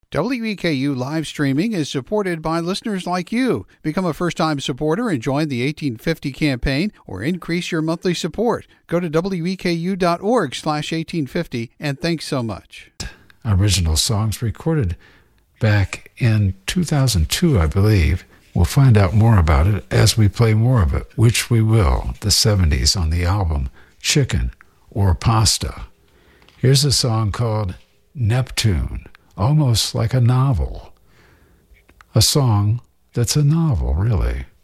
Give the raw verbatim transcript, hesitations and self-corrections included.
W E K U live streaming is supported by listeners like you. Become a first-time supporter and join the eighteen fifty campaign or increase your monthly support. Go to W E K U dot org slash eighteen fifty and thanks so much. Original songs recorded back in two thousand two, I believe. We'll find out more about it as we play more of it, which we will, the seventies on the album Chicken or Pasta. Here's a song called Neptune. Almost like a novel. A song that's a novel, really.